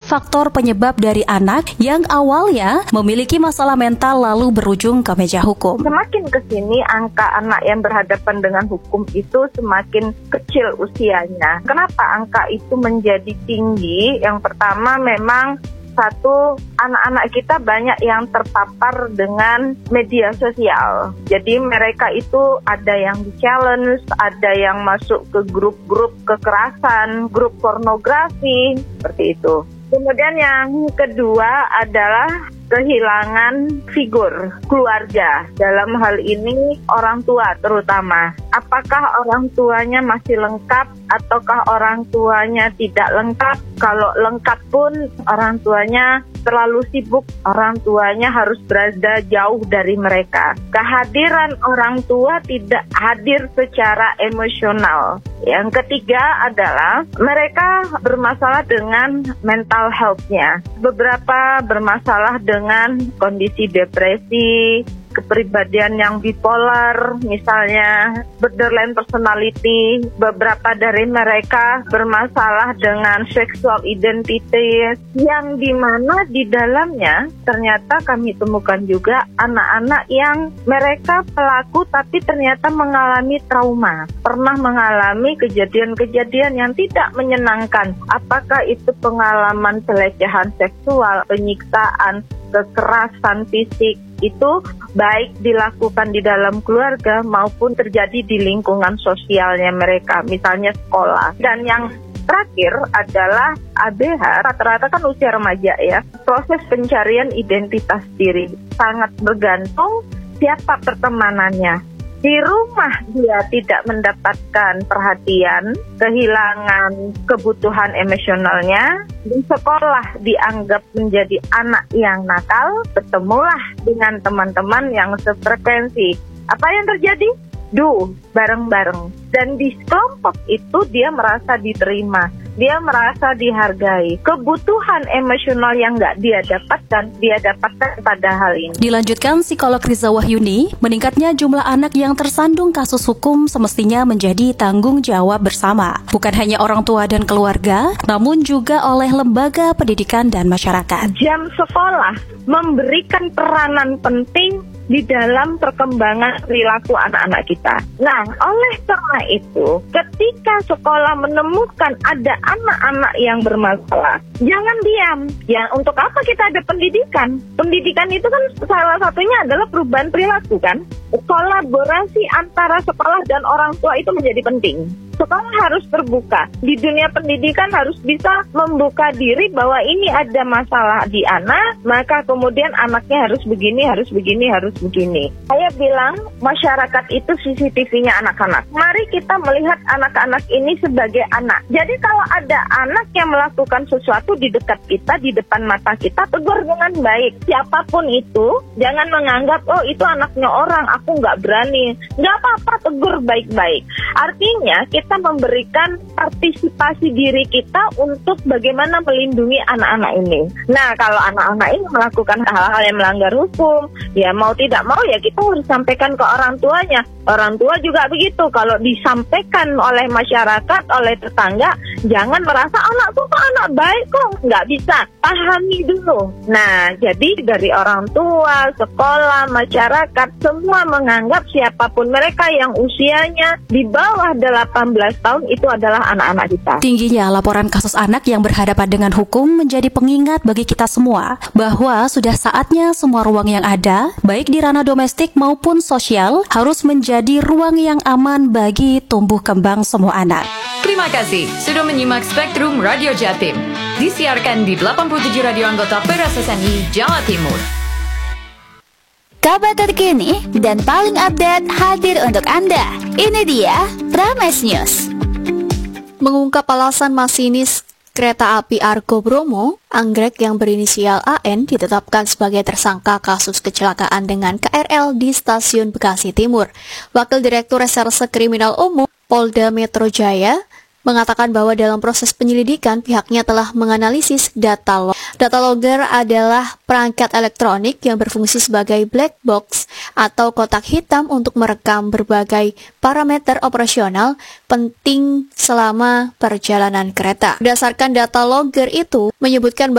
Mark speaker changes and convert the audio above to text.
Speaker 1: faktor penyebab dari anak yang awalnya memiliki masalah mental lalu berujung ke meja hukum.
Speaker 2: Semakin kesini angka anak yang berhadapan dengan hukum itu semakin kecil usianya. Kenapa angka itu menjadi tinggi? Yang pertama memang satu, anak-anak kita banyak yang terpapar dengan media sosial. Jadi mereka itu ada yang di-challenge, ada yang masuk ke grup-grup kekerasan, grup pornografi, seperti itu. Kemudian yang kedua adalah kehilangan figur keluarga. Dalam hal ini orang tua terutama. Apakah orang tuanya masih lengkap ataukah orang tuanya tidak lengkap? Kalau lengkap pun orang tuanya terlalu sibuk, orang tuanya harus berada jauh dari mereka. Kehadiran orang tua tidak hadir secara emosional. Yang ketiga adalah mereka bermasalah dengan mental health-nya. Beberapa bermasalah dengan kondisi depresi, kepribadian yang bipolar, misalnya borderline personality. Beberapa dari mereka bermasalah dengan sexual identity, yang dimana di dalamnya ternyata kami temukan juga anak-anak yang mereka pelaku tapi ternyata mengalami trauma, pernah mengalami kejadian-kejadian yang tidak menyenangkan. Apakah itu pengalaman pelecehan seksual, penyiksaan, kekerasan fisik, itu baik dilakukan di dalam keluarga maupun terjadi di lingkungan sosialnya mereka, misalnya sekolah. Dan yang terakhir adalah ABH, rata-rata kan usia remaja ya. Proses pencarian identitas diri sangat bergantung siapa pertemanannya. Di rumah dia tidak mendapatkan perhatian, kehilangan kebutuhan emosionalnya. Di sekolah dianggap menjadi anak yang nakal, bertemulah dengan teman-teman yang sefrekuensi. Apa yang terjadi? Bareng-bareng. Dan di kelompok itu dia merasa diterima, dia merasa dihargai. Kebutuhan emosional yang nggak dia dapatkan pada hal ini.
Speaker 1: Dilanjutkan psikolog Riza Wahyuni, meningkatnya jumlah anak yang tersandung kasus hukum semestinya menjadi tanggung jawab bersama. Bukan hanya orang tua dan keluarga, namun juga oleh lembaga pendidikan dan masyarakat.
Speaker 2: Jam sekolah memberikan peranan penting di dalam perkembangan perilaku anak-anak kita. Nah, oleh karena itu, ketika sekolah menemukan ada anak-anak yang bermasalah, jangan diam. Ya, untuk apa kita ada pendidikan? Pendidikan itu kan salah satunya adalah perubahan perilaku kan? Kolaborasi antara sekolah dan orang tua itu menjadi penting. Sekolah harus terbuka. Di dunia pendidikan harus bisa membuka diri bahwa ini ada masalah di anak, maka kemudian anaknya harus begini, harus begini, harus begini. Saya bilang masyarakat itu CCTV-nya anak-anak. Mari kita melihat anak-anak ini sebagai anak. Jadi kalau ada anak yang melakukan sesuatu di dekat kita, di depan mata kita, tegur dengan baik. Siapapun itu, jangan menganggap, oh itu anaknya orang, aku nggak berani. Nggak apa-apa, tegur baik-baik. Artinya kita memberikan partisipasi diri kita untuk bagaimana melindungi anak-anak ini. Nah, kalau anak-anak ini melakukan hal-hal yang melanggar hukum, ya mau tidak mau ya kita harus sampaikan ke orang tuanya. Orang tua juga begitu. Kalau disampaikan oleh masyarakat, oleh tetangga, jangan merasa anakku kok anak baik kok. Nggak bisa. Pahami dulu. Nah, jadi dari orang tua, sekolah, masyarakat, semua menganggap siapapun mereka yang usianya di bawah 18 tahun itu adalah anak-anak kita.
Speaker 1: Tingginya laporan kasus anak yang berhadapan dengan hukum menjadi pengingat bagi kita semua bahwa sudah saatnya semua ruang yang ada, baik di ranah domestik maupun sosial, harus menjadi ruang yang aman bagi tumbuh kembang semua anak.
Speaker 3: Terima kasih sudah menyimak Spektrum Radio Jatim. Disiarkan di 87 radio anggota PRSSNI Jawa Timur.
Speaker 4: Kabar terkini dan paling update hadir untuk Anda. Ini dia Prames News.
Speaker 5: Mengungkap alasan masinis kereta api Argo Bromo, Anggrek yang berinisial AN ditetapkan sebagai tersangka kasus kecelakaan dengan KRL di Stasiun Bekasi Timur. Wakil Direktur Reserse Kriminal Umum Polda Metro Jaya mengatakan bahwa dalam proses penyelidikan pihaknya telah menganalisis data log. Data logger adalah perangkat elektronik yang berfungsi sebagai black box atau kotak hitam untuk merekam berbagai parameter operasional penting selama perjalanan kereta. Berdasarkan data logger itu menyebutkan